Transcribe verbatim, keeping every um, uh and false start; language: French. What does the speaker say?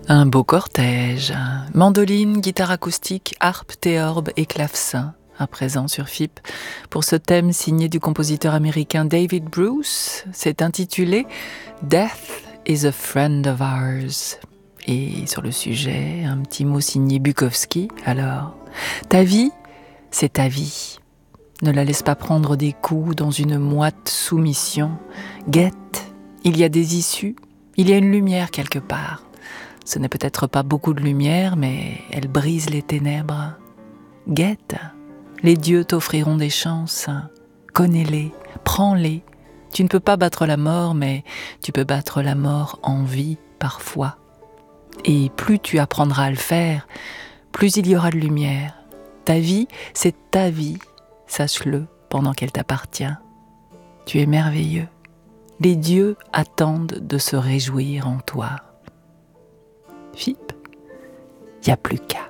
Un beau cortège, mandoline, guitare acoustique, harpe, théorbe et clavecin, à présent sur F I P. Pour ce thème signé du compositeur américain David Bruce, c'est intitulé « Death is a friend of ours ». Et sur le sujet, un petit mot signé Bukowski, alors « Ta vie, c'est ta vie. Ne la laisse pas prendre des coups dans une moite soumission. Guette, il y a des issues, il y a une lumière quelque part. » Ce n'est peut-être pas beaucoup de lumière, mais elle brise les ténèbres. Guette, les dieux t'offriront des chances. Connais-les, prends-les. Tu ne peux pas battre la mort, mais tu peux battre la mort en vie, parfois. Et plus tu apprendras à le faire, plus il y aura de lumière. Ta vie, c'est ta vie, sache-le, pendant qu'elle t'appartient. Tu es merveilleux. Les dieux attendent de se réjouir en toi. F I P, il n'y a plus qu'à.